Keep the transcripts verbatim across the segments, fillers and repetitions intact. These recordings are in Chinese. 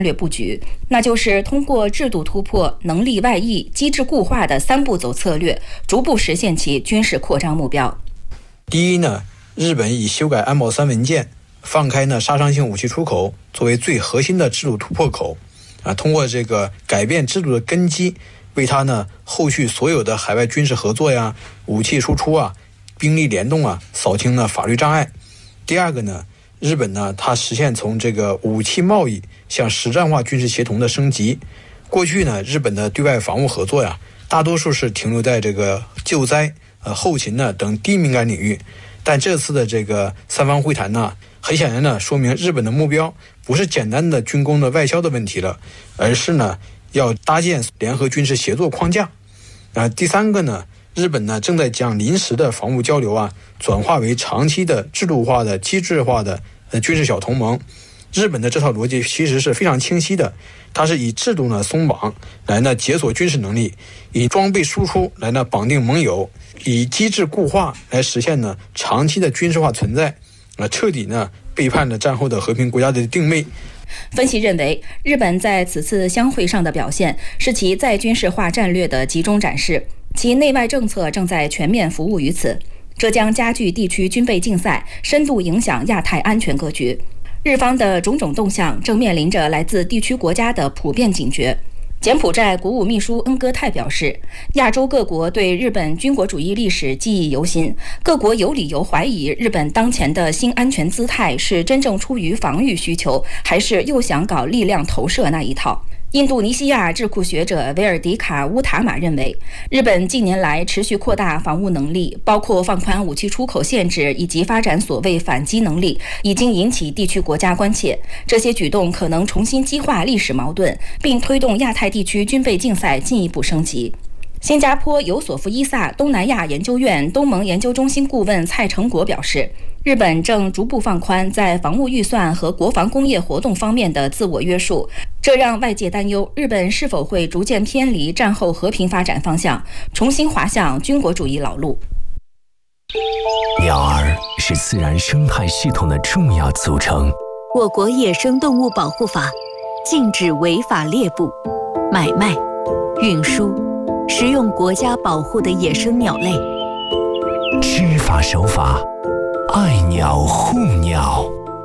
略布局，那就是通过制度突破、能力外溢、机制固化的三步走策略，逐步实现其军事扩张目标。 第一呢，日本以修改安保三文件，放开呢杀伤性武器出口作为最核心的制度突破口，啊，通过这个改变制度的根基，为它呢后续所有的海外军事合作呀、武器输出啊、兵力联动啊，扫清了法律障碍。第二个呢，日本呢，它实现从这个武器贸易向实战化军事协同的升级。过去呢，日本的对外防务合作呀，大多数是停留在这个救灾、呃后勤呢等低敏感领域。但这次的这个三方会谈呢，很显然呢，说明日本的目标不是简单的军工的外销的问题了，而是呢要搭建联合军事协作框架。啊，第三个呢，日本呢正在将临时的防务交流啊转化为长期的制度化的机制化的呃军事小同盟。日本的这套逻辑其实是非常清晰的，它是以制度呢松绑来呢解锁军事能力，以装备输出来呢绑定盟友，以机制固化来实现呢长期的军事化存在，呃彻底呢背叛了战后的和平国家的定位。 分析认为，日本在此次相会上的表现是其再军事化战略的集中展示，其内外政策正在全面服务于此，这将加剧地区军备竞赛，深度影响亚太安全格局。日方的种种动向正面临着来自地区国家的普遍警觉。柬埔寨国务秘书恩戈泰表示，亚洲各国对日本军国主义历史记忆犹新，各国有理由怀疑日本当前的新安全姿态是真正出于防御需求，还是又想搞力量投射那一套。印度尼西亚智库学者维尔迪卡·乌塔马认为，日本近年来持续扩大防务能力，包括放宽武器出口限制以及发展所谓反击能力，已经引起地区国家关切。这些举动可能重新激化历史矛盾，并推动亚太地区军备竞赛进一步升级。新加坡尤索夫伊萨东南亚研究院东盟研究中心顾问蔡成国表示，日本正逐步放宽在防务预算和国防工业活动方面的自我约束，这让外界担忧日本是否会逐渐偏离战后和平发展方向，重新滑向军国主义老路。 鸟儿是自然生态系统的重要组成。 我国野生动物保护法禁止违法猎捕、买卖、运输、食用国家保护的野生鸟类。 知法守法，爱鸟护鸟。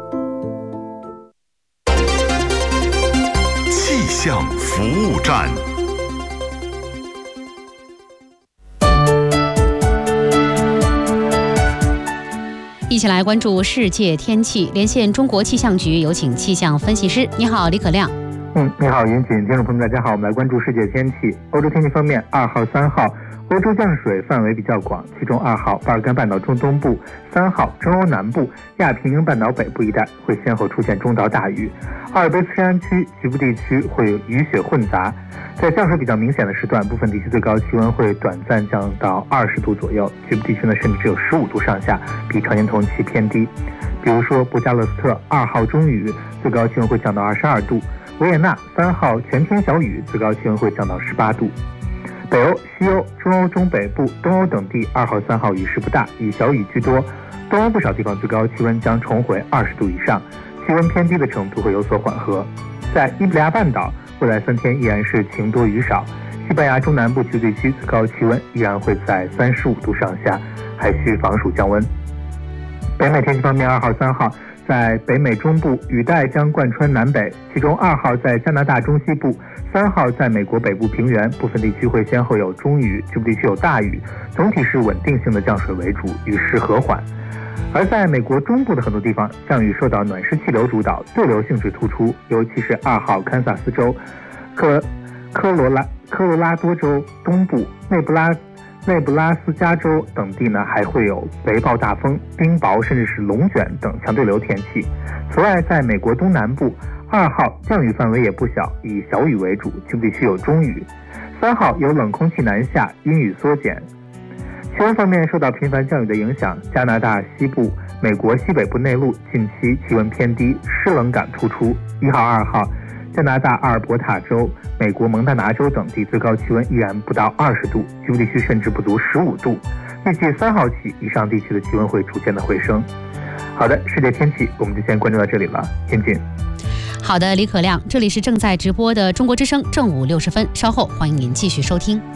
气象服务站。 一起来关注世界天气，连线中国气象局，有请气象分析师。你好，李可亮。 嗯，你好，云锦，听众朋友们，大家好，我们来关注世界天气。欧洲天气方面，二号、三号，欧洲降水范围比较广，其中二号巴尔干半岛中东部，三号中欧南部、亚平宁半岛北部一带会先后出现中到大雨，阿尔卑斯山区局部地区会有雨雪混杂。在降水比较明显的时段，部分地区最高气温会短暂降到二十度左右，局部地区呢甚至只有十五度上下，比常年同期偏低。比如说布加勒斯特二号中雨，最高气温会降到二十二度；维也纳三号全天小雨，最高气温会降到十八度。北欧、西欧、中欧中北部、东欧等地二号、三号雨势不大，以小雨居多。东欧不少地方最高气温将重回二十度以上，气温偏低的程度会有所缓和。在伊比利亚半岛，未来三天依然是晴多雨少。西班牙中南部局地区最高气温依然会在三十五度上下，还需防暑降温。北美天气方面，二号、三号在北美中部雨带将贯穿南北，其中二号在加拿大中西部，三号在美国北部平原，部分地区会先后有中雨，局部地区有大雨，总体是稳定性的降水为主，雨势和缓。而在美国中部的很多地方，降雨受到暖湿气流主导，对流性质突出，尤其是二号堪萨斯州、科科罗拉科罗拉多州东部、内布拉内布拉斯加州等地呢，还会有雷暴大风、冰雹甚至是龙卷等强对流天气。此外，在美国东南部，二号降雨范围也不小，以小雨为主，局部地区有中雨。三号有冷空气南下，阴雨缩减。气温方面，受到频繁降雨的影响，加拿大西部、美国西北部内陆近期气温偏低，湿冷感突出。一号、二号，加拿大阿尔伯塔州、美国蒙大拿州等地最高气温依然不到二十度，局部地区甚至不足十五度。预计三号起，以上地区的气温会逐渐的回升。好的，世界天气我们就先关注到这里了，天津。 好的，李可亮，这里是正在直播的中国之声正午六十分，稍后欢迎您继续收听。